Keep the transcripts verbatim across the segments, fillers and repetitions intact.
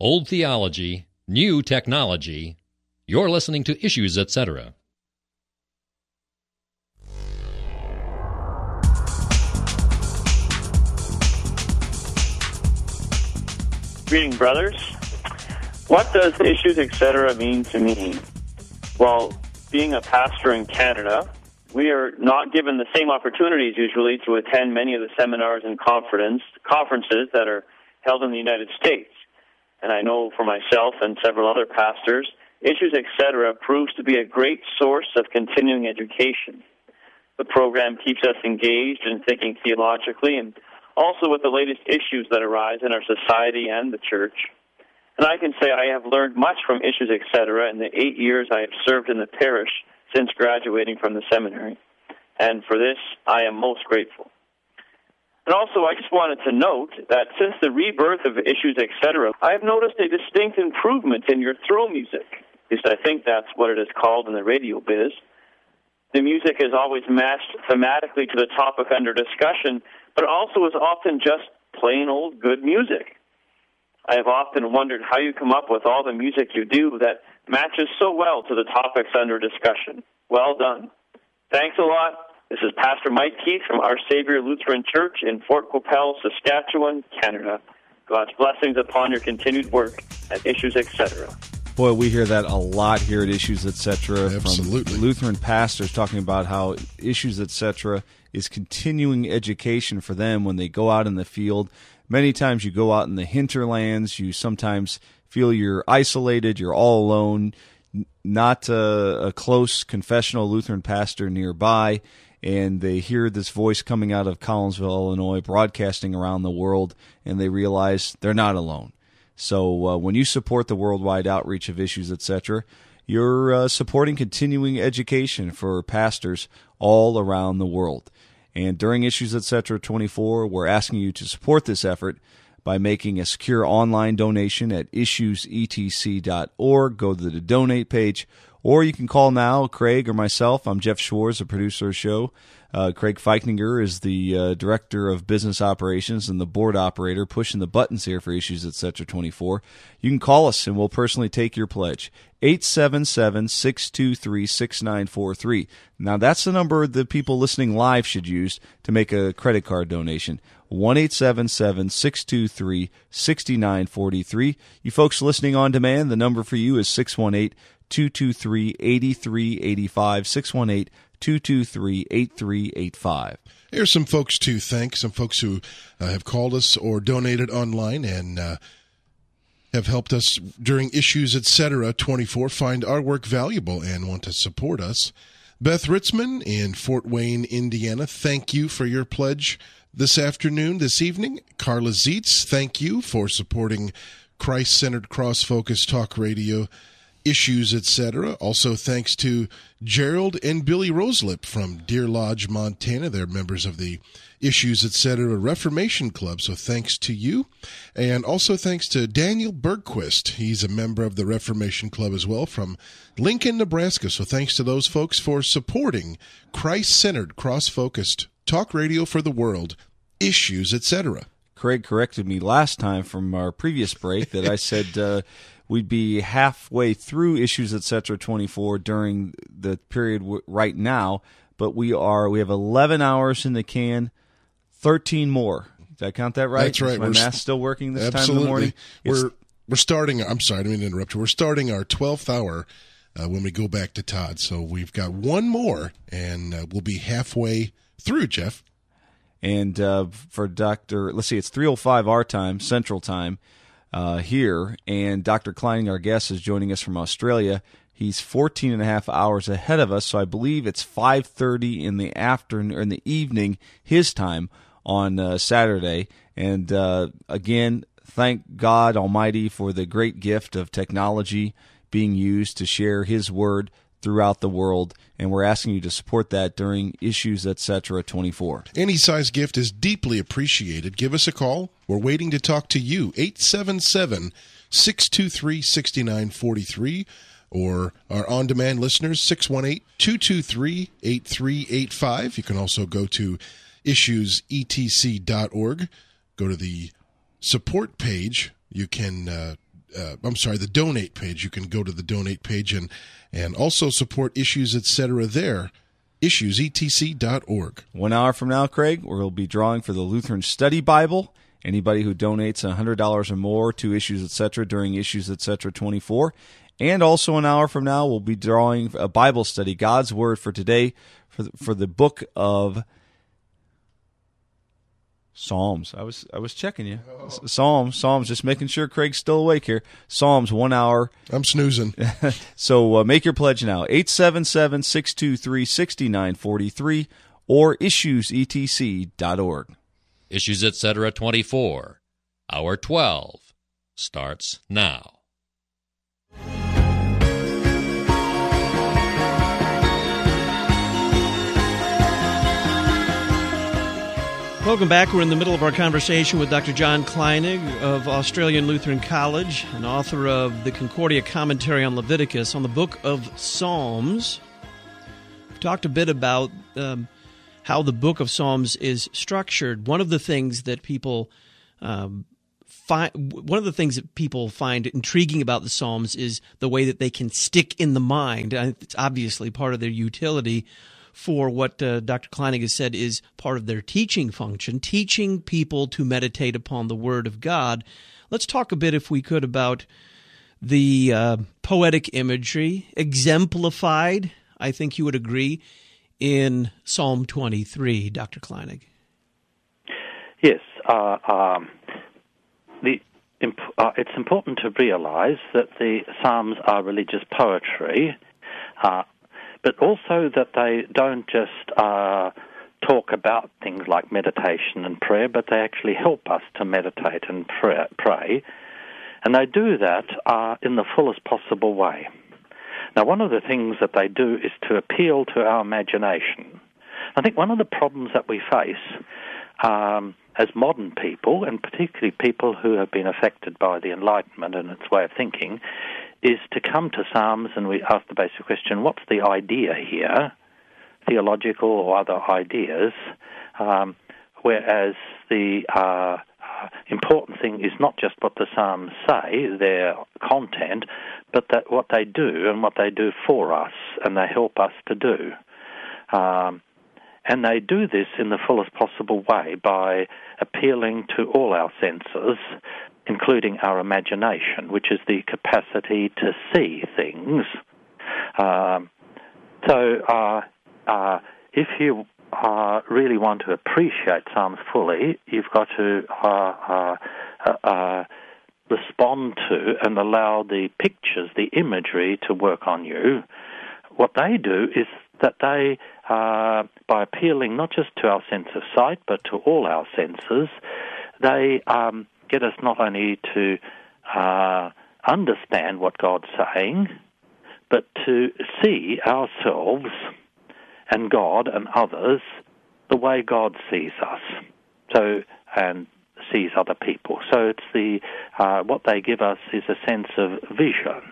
Old theology, new technology. You're listening to Issues, et cetera. Greeting, brothers. What does Issues, et cetera mean to me? Well, being a pastor in Canada, we are not given the same opportunities usually to attend many of the seminars and conference, conferences that are held in the United States. And I know for myself and several other pastors, Issues, et cetera proves to be a great source of continuing education. The program keeps us engaged in thinking theologically and also with the latest issues that arise in our society and the church. And I can say I have learned much from Issues, et cetera in the eight years I have served in the parish since graduating from the seminary. And for this, I am most grateful. And also, I just wanted to note that since the rebirth of Issues, et cetera, I have noticed a distinct improvement in your throw music. At least I think that's what it is called in the radio biz. The music is always matched thematically to the topic under discussion, but also is often just plain old good music. I have often wondered how you come up with all the music you do that matches so well to the topics under discussion. Well done. Thanks a lot. This is Pastor Mike Keith from Our Savior Lutheran Church in Fort Qu'Appelle, Saskatchewan, Canada. God's blessings upon your continued work at Issues, et cetera. Boy, we hear that a lot here at Issues, et cetera. Absolutely. From Lutheran pastors talking about how Issues, et cetera is continuing education for them when they go out in the field. Many times you go out in the hinterlands, you sometimes feel you're isolated, you're all alone, not a, a close confessional Lutheran pastor nearby, and they hear this voice coming out of Collinsville, Illinois, broadcasting around the world, and they realize they're not alone. So uh, when you support the worldwide outreach of Issues, et cetera, you're uh, supporting continuing education for pastors all around the world. And during Issues, et cetera twenty-four, we're asking you to support this effort by making a secure online donation at issues e t c dot org. Go to the donate page, or you can call now, Craig or myself. I'm Jeff Schwartz, the producer of the show. Uh, Craig Feichninger is the uh, Director of Business Operations and the board operator pushing the buttons here for Issues, et cetera twenty-four. You can call us, and we'll personally take your pledge. eight seven seven, six two three, six nine four three. Now, that's the number the people listening live should use to make a credit card donation. one eight seven seven, six two three, six nine four three. You folks listening on demand, the number for you is six one eight, two two three, eight three eight five, six one eight, two two three, eight three eight five. Here's some folks to thank, some folks who uh, have called us or donated online and uh, have helped us during Issues, et cetera twenty-four find our work valuable and want to support us. Beth Ritzman in Fort Wayne, Indiana, thank you for your pledge this afternoon, this evening. Carla Zietz, thank you for supporting Christ-centered, cross-focused talk radio, Issues, et cetera. Also, thanks to Gerald and Billy Roselip from Deer Lodge, Montana. They're members of the Issues, et cetera Reformation Club, so thanks to you. And also thanks to Daniel Bergquist. He's a member of the Reformation Club as well from Lincoln, Nebraska. So thanks to those folks for supporting Christ-centered, cross-focused talk radio for the world, Issues, et cetera. Craig corrected me last time from our previous break that I said uh, we'd be halfway through Issues, et cetera twenty-four during the period w- right now, but we are we have eleven hours in the can, thirteen more. Did I count that right? That's right. Is my we're math still working this absolutely. time in the morning? It's, We're we're starting. I'm sorry, I didn't mean to interrupt you. We're starting our twelfth hour uh, when we go back to Todd. So we've got one more, and uh, we'll be halfway through, Jeff. And uh, for Doctor, let's see, it's three oh five our time, Central Time, uh, here. And Doctor Kleining, our guest, is joining us from Australia. He's fourteen and a half hours ahead of us, so I believe it's five thirty in the afternoon, or in the evening, his time, on uh, Saturday. And uh, again, thank God Almighty for the great gift of technology being used to share His Word throughout the world, and we're asking you to support that during Issues, et cetera twenty-four. Any size gift is deeply appreciated. Give us a call. We're waiting to talk to you. eight seven seven, six two three, six nine four three, or our on-demand listeners, six one eight, two two three, eight three eight five. You can also go to issues e t c dot org. Go to the support page. You can uh, uh, I'm sorry, the donate page. You can go to the donate page and, and also support Issues, et cetera there, issues e t c dot org. One hour from now, Craig, we'll be drawing for the Lutheran Study Bible. Anybody who donates one hundred dollars or more to Issues, et cetera during Issues, et cetera twenty-four. And also an hour from now, we'll be drawing a Bible study, God's Word for today, for the, for the book of Psalms. I was I was checking you. Psalms, Psalms, just making sure Craig's still awake here. Psalms, one hour. I'm snoozing. So uh, make your pledge now. eight seven seven, six two three, six nine four three or issues e t c dot org. Issues, et cetera twenty-four. Hour twelve starts now. Welcome back. We're in the middle of our conversation with Doctor John Kleinig of Australian Lutheran College, and author of the Concordia Commentary on Leviticus on the Book of Psalms. We've talked a bit about um, how the Book of Psalms is structured. One of the things that people um, find, one of the things that people find intriguing about the Psalms is the way that they can stick in the mind. It's obviously part of their utility for what uh, Doctor Kleinig has said is part of their teaching function, teaching people to meditate upon the Word of God. Let's talk a bit, if we could, about the uh, poetic imagery exemplified, I think you would agree, in Psalm twenty-three, Doctor Kleinig. Yes. Uh, um, the, imp- uh, it's important to realize that the Psalms are religious poetry, uh, but also that they don't just uh, talk about things like meditation and prayer, but they actually help us to meditate and pray. pray. And they do that uh, in the fullest possible way. Now, one of the things that they do is to appeal to our imagination. I think one of the problems that we face um, as modern people, and particularly people who have been affected by the Enlightenment and its way of thinking, is to come to Psalms and we ask the basic question, what's the idea here, theological or other ideas, um, whereas the uh, important thing is not just what the Psalms say, their content, but that what they do and what they do for us and they help us to do. Um, and they do this in the fullest possible way by appealing to all our senses, including our imagination, which is the capacity to see things. Um, so uh, uh, if you uh, really want to appreciate Psalms fully, you've got to uh, uh, uh, respond to and allow the pictures, the imagery to work on you. What they do is that they, uh, by appealing not just to our sense of sight, but to all our senses, they um, get us not only to uh, understand what God's saying, but to see ourselves and God and others the way God sees us, so and sees other people. So it's the uh, what they give us is a sense of vision.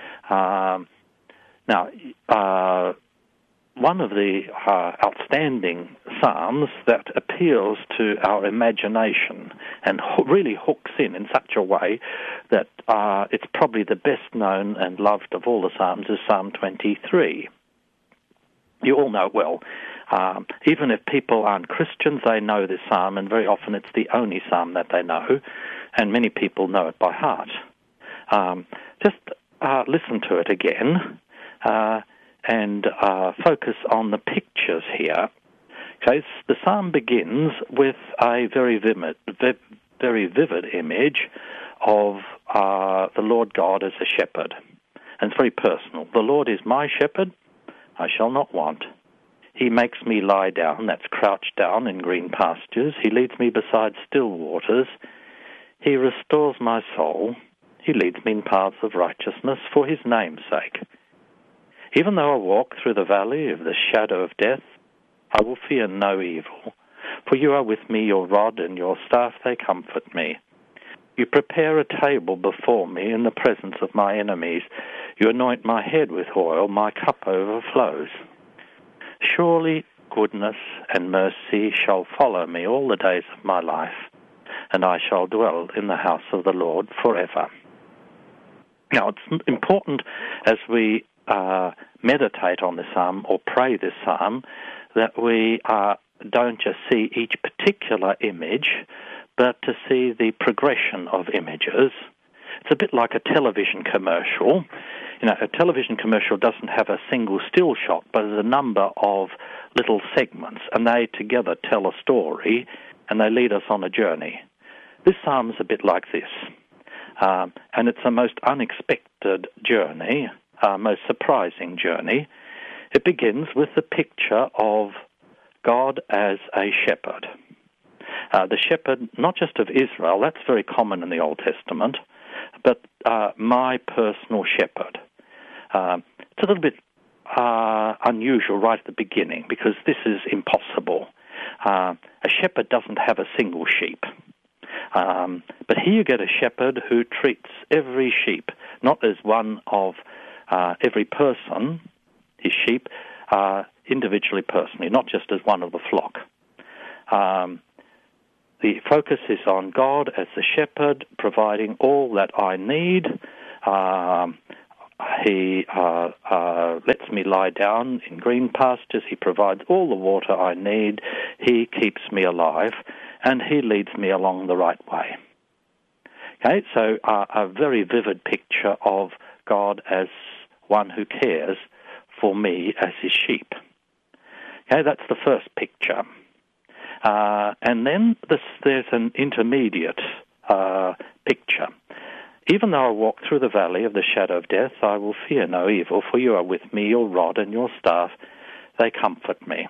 Um, now, uh, one of the uh, outstanding psalms that appeals to our imagination and ho- really hooks in in such a way that uh, it's probably the best known and loved of all the psalms is Psalm twenty-three. You all know it well. Um, even if people aren't Christians, they know this psalm, and very often it's the only psalm that they know, and many people know it by heart. Um, just uh, listen to it again. Uh, and uh, focus on the pictures here. Okay, the psalm begins with a very vivid, very vivid image of uh, the Lord God as a shepherd. And it's very personal. The Lord is my shepherd, I shall not want. He makes me lie down, that's crouched down in green pastures. He leads me beside still waters. He restores my soul. He leads me in paths of righteousness for his name's sake. Even though I walk through the valley of the shadow of death, I will fear no evil. For you are with me, your rod and your staff, they comfort me. You prepare a table before me in the presence of my enemies. You anoint my head with oil, my cup overflows. Surely goodness and mercy shall follow me all the days of my life, and I shall dwell in the house of the Lord forever. Now, it's important as we uh, meditate on this psalm or pray this psalm that we uh, don't just see each particular image, but to see the progression of images. It's a bit like a television commercial. You know, a television commercial doesn't have a single still shot, but there's a number of little segments, and they together tell a story, and they lead us on a journey. This psalm's a bit like this. Um, and it's a most unexpected journey, a most surprising journey. It begins with the picture of God as a shepherd. Uh, the shepherd, not just of Israel, that's very common in the Old Testament, but uh, my personal shepherd. Uh, it's a little bit uh, unusual right at the beginning because this is impossible. Uh, a shepherd doesn't have a single sheep. Um, but here you get a shepherd who treats every sheep, not as one of uh, every person, his sheep, uh, individually, personally, not just as one of the flock. Um, the focus is on God as the shepherd, providing all that I need. Um, he uh, uh, lets me lie down in green pastures. He provides all the water I need. He keeps me alive. And he leads me along the right way. Okay, so uh, a very vivid picture of God as one who cares for me as his sheep. Okay, that's the first picture. Uh, and then this, there's an intermediate uh, picture. Even though I walk through the valley of the shadow of death, I will fear no evil, for you are with me, your rod and your staff, they comfort me.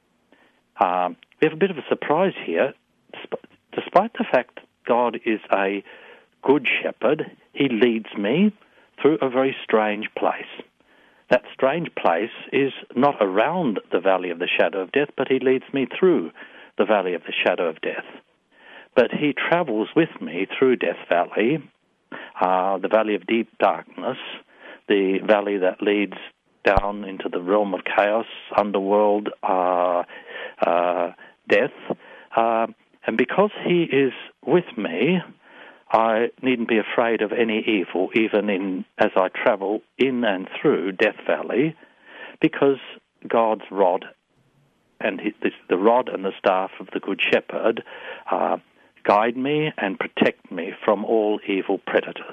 Um, we have a bit of a surprise here. Despite the fact God is a good shepherd, he leads me through a very strange place. That strange place is not around the valley of the shadow of death, but he leads me through the valley of the shadow of death. But he travels with me through Death Valley, uh, the valley of deep darkness, the valley that leads down into the realm of chaos, underworld, uh, uh, death. Uh, And because he is with me, I needn't be afraid of any evil, even in as I travel in and through Death Valley, because God's rod and his, the rod and the staff of the Good Shepherd uh, guide me and protect me from all evil predators.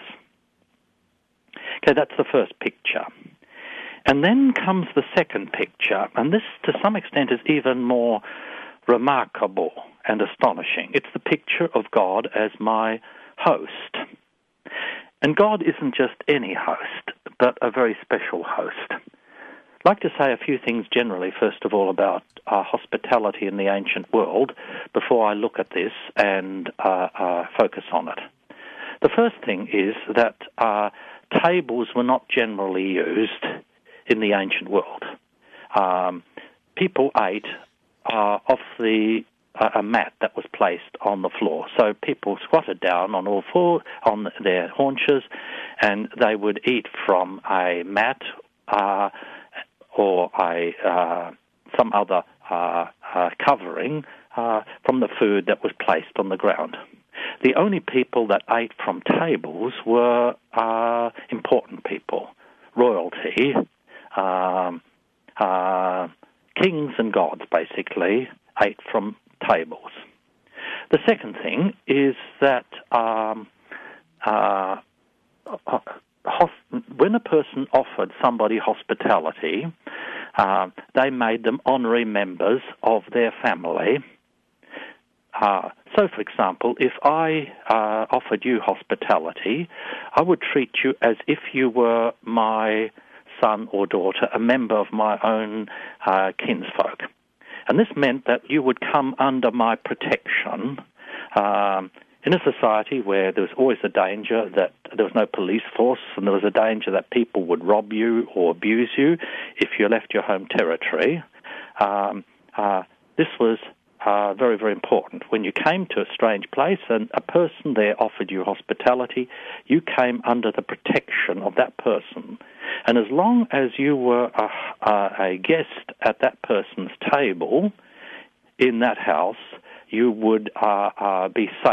Okay, that's the first picture. And then comes the second picture, and this, to some extent, is even more remarkable and astonishing. It's the picture of God as my host. And God isn't just any host, but a very special host. I'd like to say a few things generally, first of all, about uh, hospitality in the ancient world before I look at this and uh, uh, focus on it. The first thing is that uh, tables were not generally used in the ancient world. Um, people ate uh, off the uh, a mat that was placed on the floor. So people squatted down on all four, on their haunches, and they would eat from a mat uh, or a uh, some other uh, uh, covering uh, from the food that was placed on the ground. The only people that ate from tables were uh, important people, royalty, um, uh, kings and gods, basically, ate from tables. The second thing is that um, uh, when a person offered somebody hospitality, uh, they made them honorary members of their family. Uh, so, for example, if I uh, offered you hospitality, I would treat you as if you were my son or daughter, a member of my own uh, kinsfolk. And this meant that you would come under my protection um, in a society where there was always a danger that there was no police force, and there was a danger that people would rob you or abuse you if you left your home territory. Um, uh, this was uh, very, very important. When you came to a strange place and a person there offered you hospitality, you came under the protection of that person. And as long as you were a, a, a guest at that person's table in that house, you would uh, uh, be safe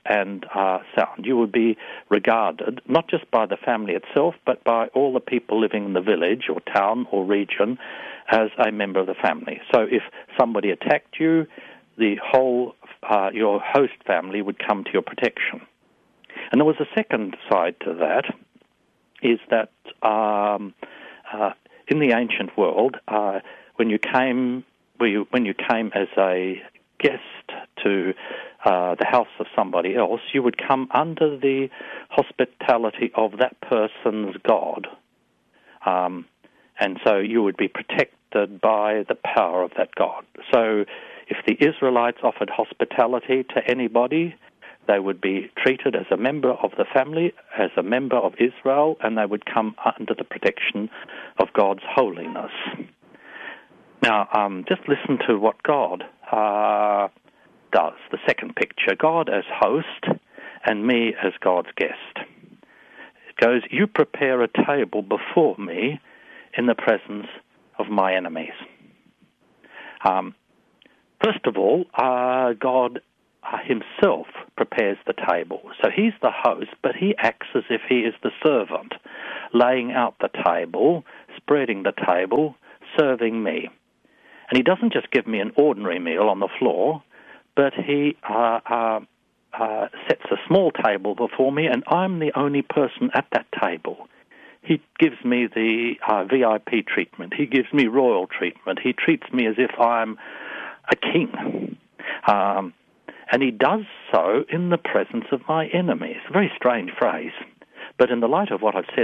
and uh, sound. You would be regarded not just by the family itself, but by all the people living in the village or town or region as a member of the family. So if somebody attacked you, the whole, uh, your host family would come to your protection. And there was a second side to that, is that um, uh, in the ancient world, uh, when you came when you came as a guest to uh, the house of somebody else, you would come under the hospitality of that person's god. Um, and so you would be protected by the power of that god. So if the Israelites offered hospitality to anybody, they would be treated as a member of the family, as a member of Israel, and they would come under the protection of God's holiness. Now, um, just listen to what God uh, does. The second picture, God as host and me as God's guest. It goes, you prepare a table before me in the presence of my enemies. Um, first of all, uh, God uh, himself prepares the table. So he's the host, but he acts as if he is the servant, laying out the table, spreading the table, serving me. And he doesn't just give me an ordinary meal on the floor, but he uh, uh, uh, sets a small table before me, and I'm the only person at that table. He gives me the uh, V I P treatment. He gives me royal treatment. He treats me as if I'm a king. Um, and he does so in the presence of my enemies. A very strange phrase. But in the light of what I've said